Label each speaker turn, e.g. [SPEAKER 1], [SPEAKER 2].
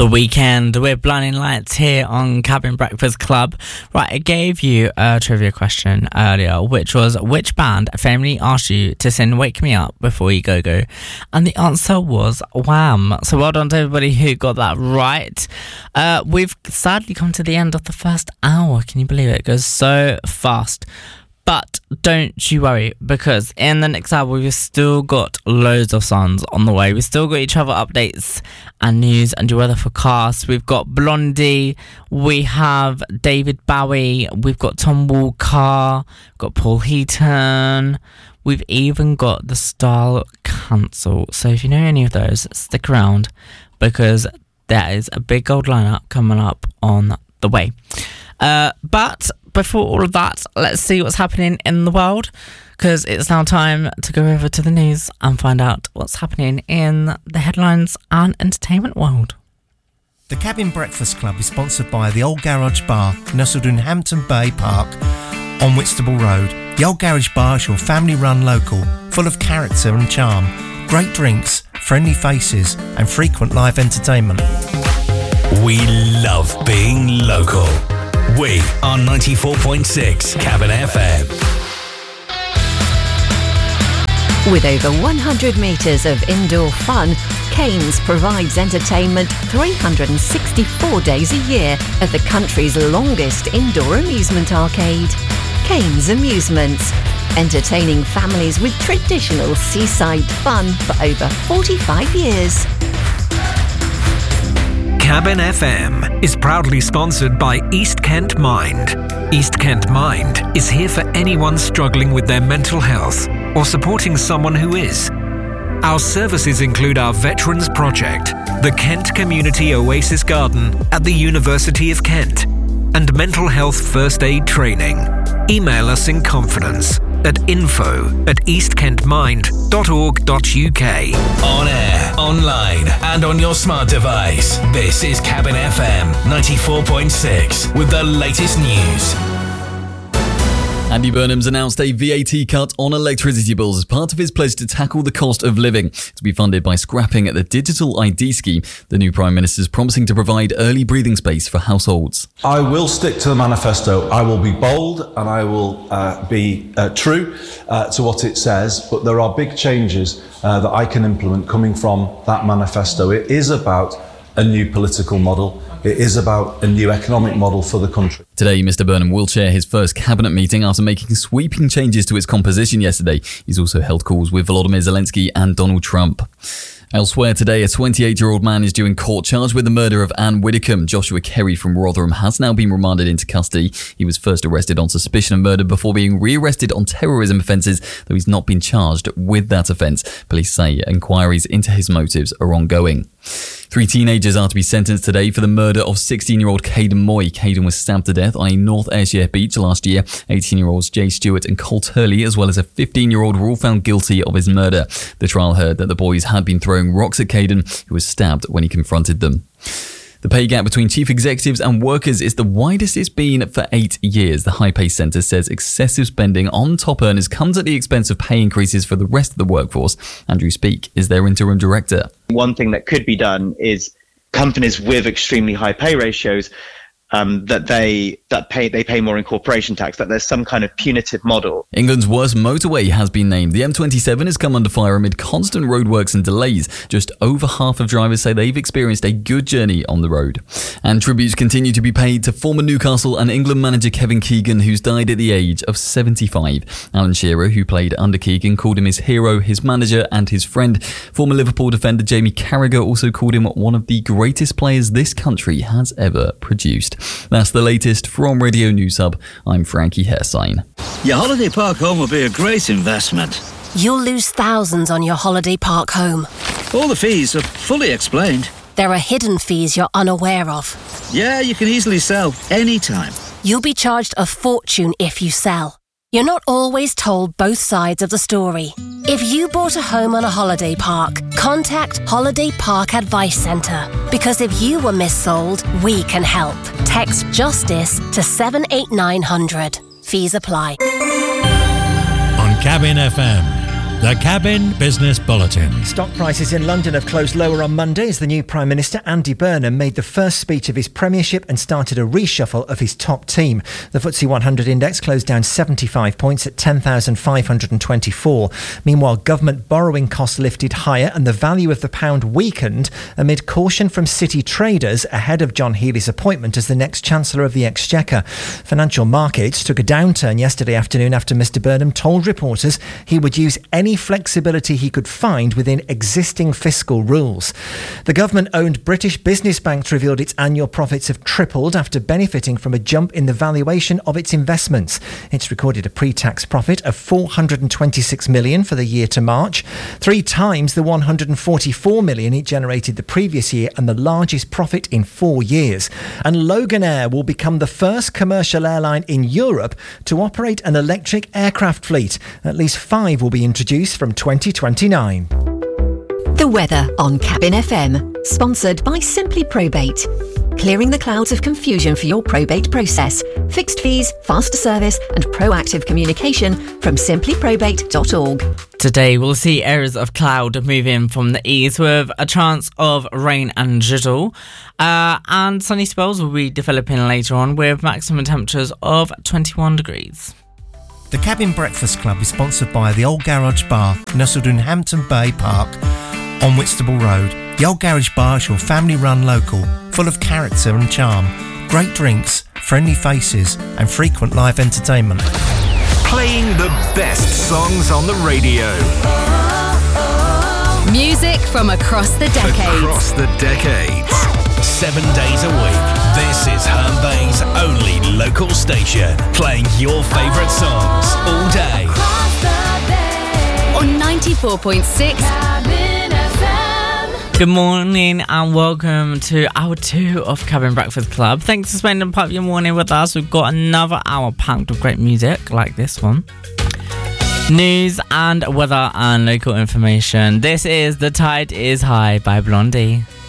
[SPEAKER 1] The Weekend with Blinding Lights here on Cabin Breakfast Club. Right, I gave you a trivia question earlier, which was, which band famously asked you to sing Wake Me Up Before You Go Go? And the answer was Wham! So well done to everybody who got that right. We've sadly come to the end of the first hour. Can you believe it? It goes so fast. But don't you worry, because in the next hour we've still got loads of songs on the way. We've still got each other updates and news and your weather forecast. We've got Blondie, we have David Bowie, we've got Tom Walker, we've got Paul Heaton, we've even got the Style Council. So if you know any of those, stick around, because there is a big gold lineup coming up on the way. But before all of that, let's see what's happening in the world, because it's now time to go over to the news and find out what's happening in the headlines and entertainment world.
[SPEAKER 2] The Cabin Breakfast Club is sponsored by the Old Garage Bar, nestled in Hampton Bay Park on Whitstable Road. The Old Garage Bar is your family-run local, full of character and charm, great drinks, friendly faces and frequent live entertainment.
[SPEAKER 3] We love being local. We are 94.6 Cabin FM.
[SPEAKER 4] With over 100 metres of indoor fun, Cairns provides entertainment 364 days a year at the country's longest indoor amusement arcade. Cairns Amusements, entertaining families with traditional seaside fun for over 45 years.
[SPEAKER 5] Cabin FM is proudly sponsored by East Kent Mind. East Kent Mind is here for anyone struggling with their mental health or supporting someone who is. Our services include our Veterans Project, the Kent Community Oasis Garden at the University of Kent, and mental health first aid training. Email us in confidence at info@eastkentmind.org.uk.
[SPEAKER 3] On air, online, and on your smart device. This is Cabin FM 94.6 with the latest news.
[SPEAKER 6] Andy Burnham's announced a VAT cut on electricity bills as part of his pledge to tackle the cost of living, to be funded by scrapping the digital ID scheme. The new Prime Minister's promising to provide early breathing space for households.
[SPEAKER 7] I will stick to the manifesto. I will be bold and I will be true to what it says, but there are big changes that I can implement coming from that manifesto. It is about a new political model. It is about a new economic model for the country.
[SPEAKER 6] Today, Mr Burnham will chair his first cabinet meeting after making sweeping changes to its composition yesterday. He's also held calls with Volodymyr Zelensky and Donald Trump. Elsewhere today, a 28-year-old man is due in court charged with the murder of Anne Widdecombe. Joshua Kerry from Rotherham has now been remanded into custody. He was first arrested on suspicion of murder before being re-arrested on terrorism offences, though he's not been charged with that offence. Police say inquiries into his motives are ongoing. 3 teenagers are to be sentenced today for the murder of 16-year-old Caden Moy. Caden was stabbed to death on a North Ayrshire beach last year. 18-year-olds Jay Stewart and Colt Hurley, as well as a 15-year-old, were all found guilty of his murder. The trial heard that the boys had been throwing rocks at Caden, who was stabbed when he confronted them. The pay gap between chief executives and workers is the widest it's been for 8 years. The High Pay Centre says excessive spending on top earners comes at the expense of pay increases for the rest of the workforce. Andrew Speake is their interim director.
[SPEAKER 8] One thing that could be done is companies with extremely high pay ratios, they pay more in corporation tax, that there's some kind of punitive model.
[SPEAKER 6] England's worst motorway has been named. The M27 has come under fire amid constant roadworks and delays. Just over half of drivers say they've experienced a good journey on the road. And tributes continue to be paid to former Newcastle and England manager Kevin Keegan, who's died at the age of 75. Alan Shearer, who played under Keegan, called him his hero, his manager and his friend. Former Liverpool defender Jamie Carragher also called him one of the greatest players this country has ever produced. That's the latest from Radio News Hub. I'm Frankie Hairsign.
[SPEAKER 9] Your holiday park home will be a great investment.
[SPEAKER 10] You'll lose thousands on your holiday park home.
[SPEAKER 9] All the fees are fully explained.
[SPEAKER 10] There are hidden fees you're unaware of.
[SPEAKER 9] Yeah, you can easily sell anytime.
[SPEAKER 10] You'll be charged a fortune if you sell. You're not always told both sides of the story. If you bought a home on a holiday park, contact Holiday Park Advice Centre. Because if you were missold, we can help. Text JUSTICE to 78900. Fees apply.
[SPEAKER 11] On Cabin FM, The Cabin Business Bulletin.
[SPEAKER 2] Stock prices in London have closed lower on Monday as the new Prime Minister Andy Burnham made the first speech of his premiership and started a reshuffle of his top team. The FTSE 100 index closed down 75 points at 10,524. Meanwhile, government borrowing costs lifted higher and the value of the pound weakened amid caution from City traders ahead of John Healey's appointment as the next Chancellor of the Exchequer. Financial markets took a downturn yesterday afternoon after Mr Burnham told reporters he would use any flexibility he could find within existing fiscal rules. The government-owned British business banks revealed its annual profits have tripled after benefiting from a jump in the valuation of its investments. It's recorded a pre-tax profit of $426 million for the year to March, 3 times the $144 million it generated the previous year and the largest profit in 4 years. And Loganair will become the first commercial airline in Europe to operate an electric aircraft fleet. At least 5 will be introduced from 2029.
[SPEAKER 4] The weather on Cabin FM, sponsored by Simply Probate. Clearing the clouds of confusion for your probate process. Fixed fees, faster service and proactive communication from simplyprobate.org.
[SPEAKER 1] Today we'll see areas of cloud move in from the east with a chance of rain and drizzle. And sunny spells will be developing later on with maximum temperatures of 21 degrees.
[SPEAKER 2] The Cabin Breakfast Club is sponsored by the Old Garage Bar, nestled in Hampton Bay Park on Whitstable Road. The Old Garage Bar is your family-run local, full of character and charm, great drinks, friendly faces and frequent live entertainment.
[SPEAKER 3] Playing the best songs on the radio.
[SPEAKER 10] Music from across the decades.
[SPEAKER 3] Across the decades. 7 days a week. This is Herne Bay's only local station, playing your favourite songs all day.
[SPEAKER 10] On 94.6 Cabin FM.
[SPEAKER 1] Good morning and welcome to hour 2 of Cabin Breakfast Club. Thanks for spending part of your morning with us. We've got another hour packed with great music like this one. News and weather and local information. This is The Tide is High by Blondie.